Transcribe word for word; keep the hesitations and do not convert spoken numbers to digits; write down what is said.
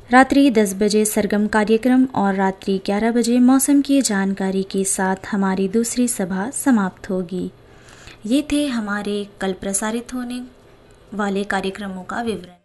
रात्रि दस बजे सरगम कार्यक्रम और रात्रि ग्यारह बजे मौसम की जानकारी के साथ हमारी दूसरी सभा समाप्त होगी। ये थे हमारे कल प्रसारित होने वाले कार्यक्रमों का विवरण।